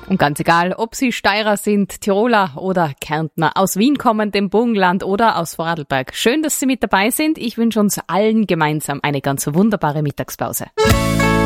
Und ganz egal, ob Sie Steirer sind, Tiroler oder Kärntner, aus Wien kommen, dem Burgenland oder aus Vorarlberg. Schön, dass Sie mit dabei sind. Ich wünsche uns allen gemeinsam eine ganz wunderbare Mittagspause.